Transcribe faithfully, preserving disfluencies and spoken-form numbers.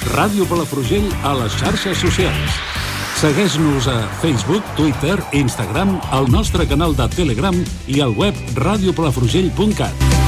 Ràdio Palafrugell a les xarxes socials. Segueix-nos a Facebook, Twitter, Instagram, al nostre canal de Telegram i al web radiopalafrugell punt cat.